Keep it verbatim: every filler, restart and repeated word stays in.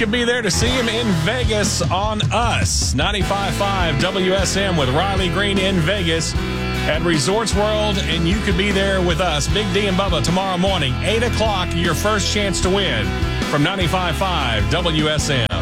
could be there to see him in Vegas on us. ninety-five point five W S M with Riley Green in Vegas at Resorts World, and you could be there with us. Big D and Bubba tomorrow morning, eight o'clock, your first chance to win from ninety-five point five W S M.